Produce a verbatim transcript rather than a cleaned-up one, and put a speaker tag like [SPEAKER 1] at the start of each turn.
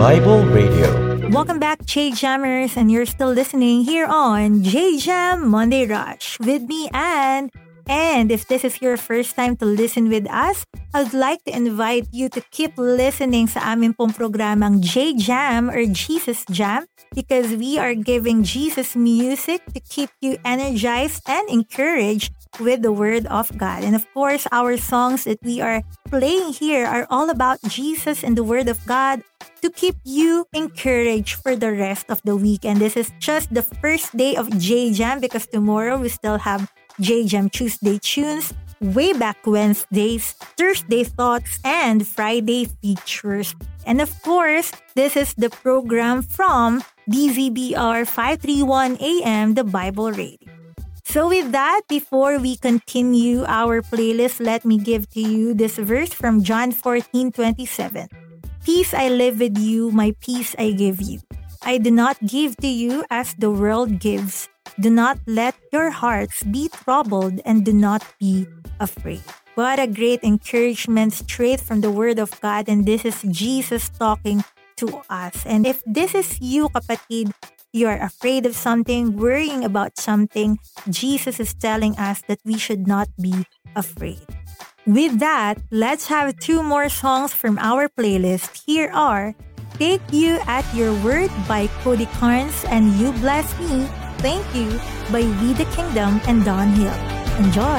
[SPEAKER 1] Bible Radio.
[SPEAKER 2] Welcome back, J Jammers, and you're still listening here on J Jam Monday Rush with me, Anne. And if this is your first time to listen with us, I'd like to invite you to keep listening sa amin pong programang J Jam or Jesus Jam because we are giving Jesus music to keep you energized and encouraged with the Word of God. And of course, our songs that we are playing here are all about Jesus and the Word of God to keep you encouraged for the rest of the week. And this is just the first day of J Jam because tomorrow we still have J Jam Tuesday Tunes, way back Wednesdays, Thursday Thoughts, and Friday Features. And of course, this is the program from D Z B R five thirty-one A M, the Bible Radio. So with that, before we continue our playlist, let me give to you this verse from John fourteen twenty-seven. Peace I live with you, my peace I give you. I do not give to you as the world gives. Do not let your hearts be troubled and do not be afraid. What a great encouragement straight from the Word of God, and this is Jesus talking to us. And if this is you, kapatid, you're afraid of something, worrying about something, Jesus is telling us that we should not be afraid. With that, let's have two more songs from our playlist. Here are Take You at Your Word by Cody Carnes and You Bless Me, Thank You by We the Kingdom and Don Hill. Enjoy!